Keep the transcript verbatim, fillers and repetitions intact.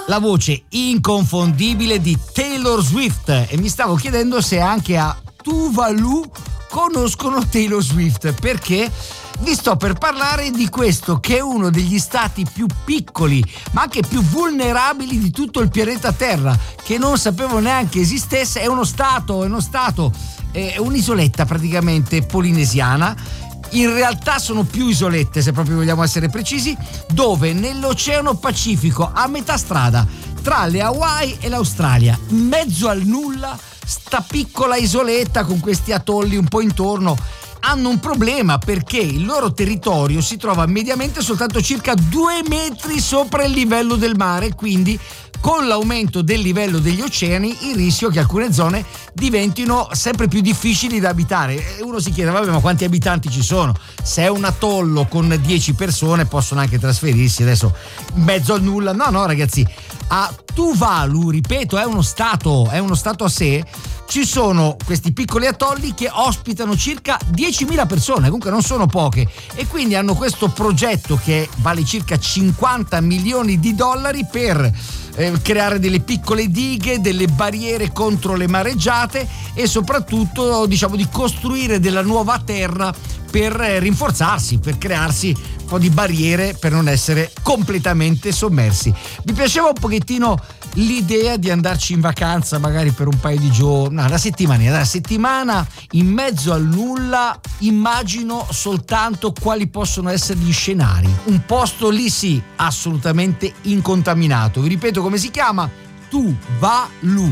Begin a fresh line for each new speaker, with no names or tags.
La voce inconfondibile di Taylor Swift, e mi stavo chiedendo se anche a Tuvalu conoscono Taylor Swift, perché vi sto per parlare di questo che è uno degli stati più piccoli ma anche più vulnerabili di tutto il pianeta Terra, che non sapevo neanche esistesse. È uno stato, è uno stato, è un'isoletta praticamente polinesiana. In realtà sono più isolette, se proprio vogliamo essere precisi, dove nell'Oceano Pacifico, a metà strada tra le Hawaii e l'Australia, in mezzo al nulla, sta piccola isoletta con questi atolli un po' intorno, hanno un problema perché il loro territorio si trova mediamente soltanto circa due metri sopra il livello del mare, quindi con l'aumento del livello degli oceani il rischio che alcune zone diventino sempre più difficili da abitare. E uno si chiede, vabbè, ma quanti abitanti ci sono? Se è un atollo con dieci persone possono anche trasferirsi adesso in mezzo al nulla. No, no ragazzi, a Tuvalu, ripeto, è uno stato, è uno stato a sé. Ci sono questi piccoli atolli che ospitano circa diecimila persone, comunque non sono poche, e quindi hanno questo progetto che vale circa cinquanta milioni di dollari per eh, creare delle piccole dighe, delle barriere contro le mareggiate e soprattutto, diciamo, di costruire della nuova terra per rinforzarsi, per crearsi un po' di barriere per non essere completamente sommersi. Mi piaceva un pochettino l'idea di andarci in vacanza magari per un paio di giorni, no, la settimana, la settimana in mezzo al nulla. Immagino soltanto quali possono essere gli scenari. Un posto lì sì, assolutamente incontaminato. Vi ripeto come si chiama? Tuvalu.